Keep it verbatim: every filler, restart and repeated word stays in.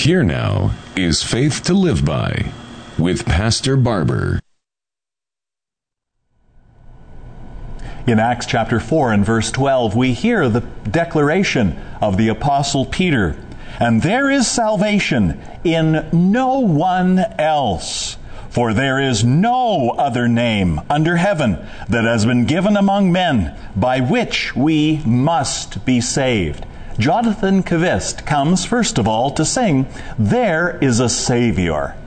Here now is Faith to Live By with Pastor Barber. In Acts chapter four and verse twelve, we hear the declaration of the Apostle Peter. And there is salvation in no one else, for there is no other name under heaven that has been given among men by which we must be saved. Jonathan Kvist comes first of all to sing, "There is a Savior."